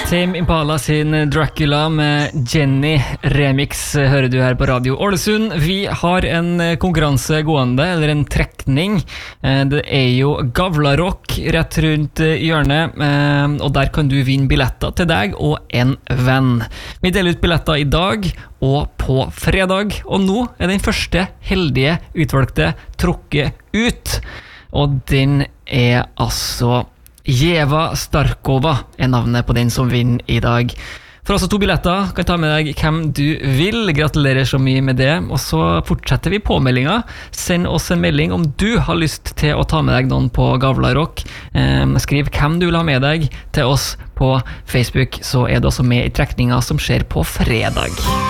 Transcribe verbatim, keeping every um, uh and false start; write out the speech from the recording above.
Tame Impala sin Dracula med Jenny Remix hører du her på Radio Ålesund. Vi har en konkurranse gående, eller en trekning. Det er jo Gavlarock rett rundt hjørnet, og der kan du vinne billetter til deg og en venn. Vi deler ut billetter i dag og på fredag, og nå er den første heldige utvalgte trukket ut. Og den er altså Jeva Starkova er navnet på den som vinner i dag. For også to billetter, kan ta med deg hvem du vil. Gratulerer så mye med det. Og så fortsetter vi påmeldinga. Send oss en melding om du har lyst til å ta med deg noen på Gavlarock. Eh, skriv hvem du vil ha med deg til oss på Facebook, så er du også med i trekninga som skjer på fredag.